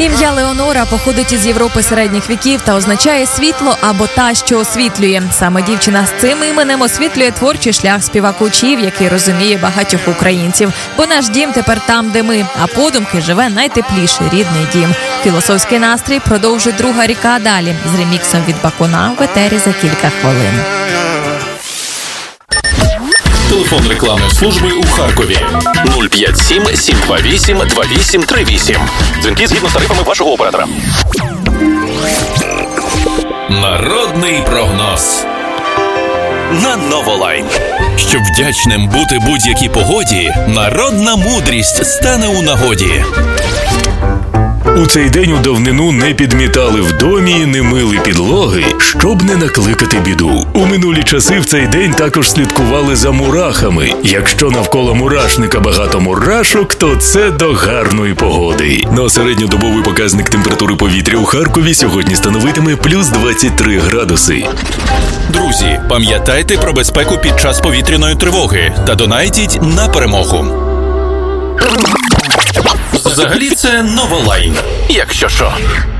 Ім'я Леонора походить із Європи середніх віків та означає «світло» або «та, що освітлює». Саме дівчина з цим іменем освітлює творчий шлях співакучів, який розуміє багатьох українців. Бо наш дім тепер там, де ми, а подумки живе найтепліший рідний дім. Філософський настрій продовжить «Друга ріка» далі з реміксом від Бакуна в етері за кілька хвилин. Телефон рекламної служби у Харкові 057 728 2838. Дзвінки згідно з тарифами вашого оператора. Народний прогноз на Новолайн. Щоб вдячним бути будь-якій погоді, народна мудрість стане у нагоді. У цей день у давнину не підмітали в домі, не мили підлоги, щоб не накликати біду. У минулі часи в цей день також слідкували за мурахами. Якщо навколо мурашника багато мурашок, то це до гарної погоди. Но середньодобовий показник температури повітря у Харкові сьогодні становитиме плюс 23 градуси. Друзі, пам'ятайте про безпеку під час повітряної тривоги та донайтіть на перемогу. Взагалі це Новолайн, якщо що.